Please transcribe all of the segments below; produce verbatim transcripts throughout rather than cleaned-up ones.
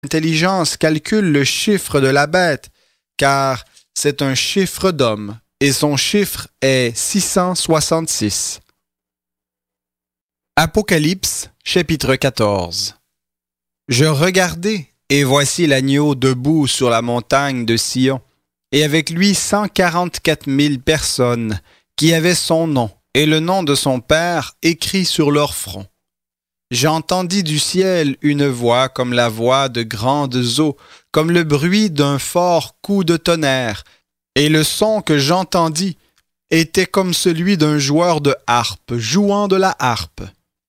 intelligence calcule le chiffre de la bête, car c'est un chiffre d'homme, et son chiffre est six cent soixante-six. Apocalypse, chapitre quatorze. Je regardai, et voici l'agneau debout sur la montagne de Sion, et avec lui cent quarante-quatre mille personnes qui avaient son nom et le nom de son Père écrit sur leur front. J'entendis du ciel une voix comme la voix de grandes eaux, comme le bruit d'un fort coup de tonnerre, et le son que j'entendis était comme celui d'un joueur de harpe jouant de la harpe.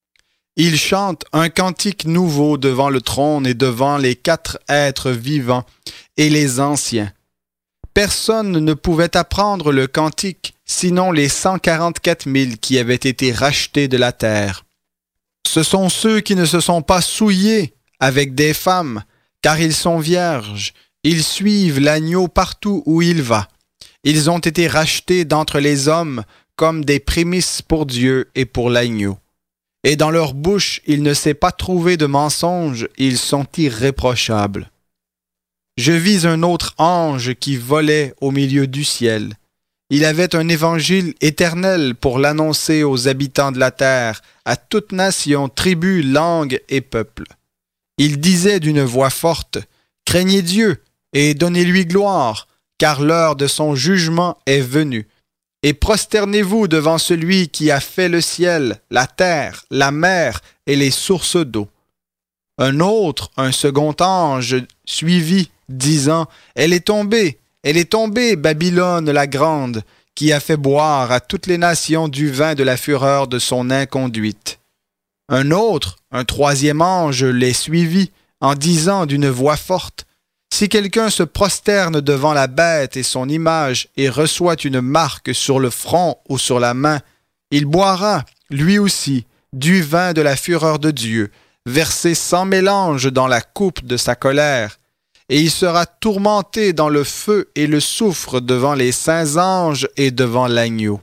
Il chante un cantique nouveau devant le trône et devant les quatre êtres vivants et les anciens. Personne ne pouvait apprendre le cantique, sinon les cent quarante-quatre mille qui avaient été rachetés de la terre. Ce sont ceux qui ne se sont pas souillés avec des femmes, car ils sont vierges. Ils suivent l'agneau partout où il va. Ils ont été rachetés d'entre les hommes comme des prémices pour Dieu et pour l'agneau. Et dans leur bouche, il ne s'est pas trouvé de mensonge, ils sont irréprochables. Je vis un autre ange qui volait au milieu du ciel. Il avait un évangile éternel pour l'annoncer aux habitants de la terre, à toute nation, tribu, langue et peuple. Il disait d'une voix forte, « Craignez Dieu et donnez-lui gloire, car l'heure de son jugement est venue. Et prosternez-vous devant celui qui a fait le ciel, la terre, la mer et les sources d'eau. » Un autre, un second ange, suivit, disant, « Elle est tombée, elle est tombée, Babylone la grande, qui a fait boire à toutes les nations du vin de la fureur de son inconduite. » Un autre, un troisième ange, les suivit, en disant d'une voix forte, « Si quelqu'un se prosterne devant la bête et son image et reçoit une marque sur le front ou sur la main, il boira, lui aussi, du vin de la fureur de Dieu, versé sans mélange dans la coupe de sa colère, et il sera tourmenté dans le feu et le soufre devant les saints anges et devant l'agneau.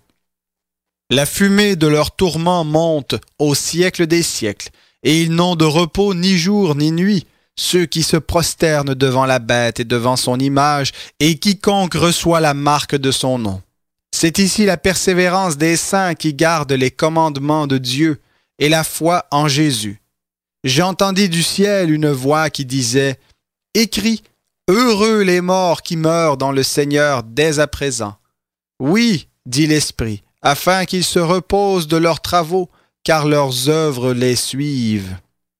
La fumée de leur tourment monte au siècle des siècles, et ils n'ont de repos ni jour ni nuit, ceux qui se prosternent devant la bête et devant son image, et quiconque reçoit la marque de son nom. C'est ici la persévérance des saints qui gardent les commandements de Dieu et la foi en Jésus. J'entendis du ciel une voix qui disait, « Écris, heureux les morts qui meurent dans le Seigneur dès à présent. » Oui, dit l'Esprit, afin qu'ils se reposent de leurs travaux, car leurs œuvres les suivent.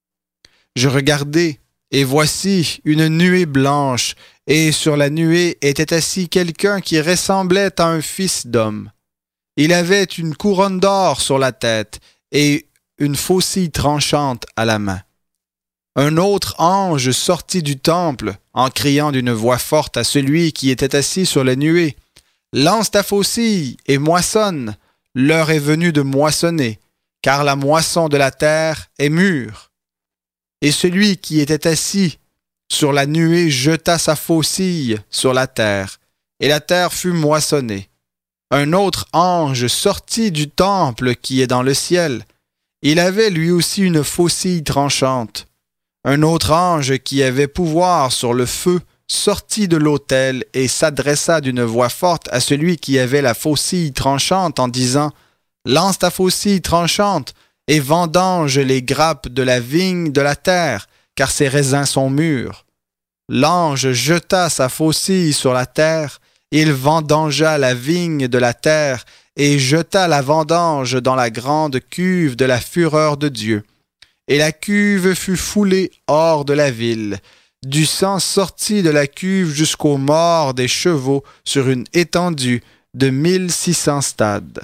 Je regardai, et voici une nuée blanche, et sur la nuée était assis quelqu'un qui ressemblait à un fils d'homme. Il avait une couronne d'or sur la tête et une faucille tranchante à la main. Un autre ange sortit du temple en criant d'une voix forte à celui qui était assis sur la nuée, « Lance ta faucille et moissonne, l'heure est venue de moissonner, car la moisson de la terre est mûre. » Et celui qui était assis sur la nuée jeta sa faucille sur la terre, et la terre fut moissonnée. Un autre ange sortit du temple qui est dans le ciel. Il avait lui aussi une faucille tranchante. Un autre ange qui avait pouvoir sur le feu sortit de l'autel et s'adressa d'une voix forte à celui qui avait la faucille tranchante en disant, « Lance ta faucille tranchante et vendange les grappes de la vigne de la terre, car ses raisins sont mûrs. » L'ange jeta sa faucille sur la terre, il vendangea la vigne de la terre et jeta la vendange dans la grande cuve de la fureur de Dieu. Et la cuve fut foulée hors de la ville. Du sang sortit de la cuve jusqu'aux morts des chevaux sur une étendue de mille six cents stades.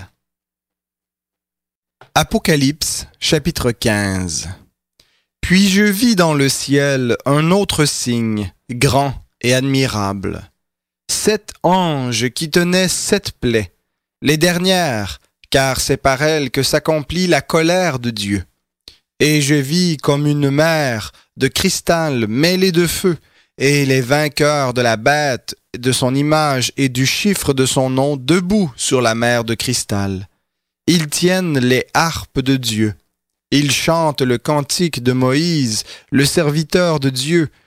Apocalypse, chapitre quinze. Puis je vis dans le ciel un autre signe, grand et admirable. Sept anges qui tenaient sept plaies, les dernières, car c'est par elles que s'accomplit la colère de Dieu. Et je vis comme une mer de cristal mêlée de feu, et les vainqueurs de la bête, de son image et du chiffre de son nom debout sur la mer de cristal. Ils tiennent les harpes de Dieu. Ils chantent le cantique de Moïse, le serviteur de Dieu,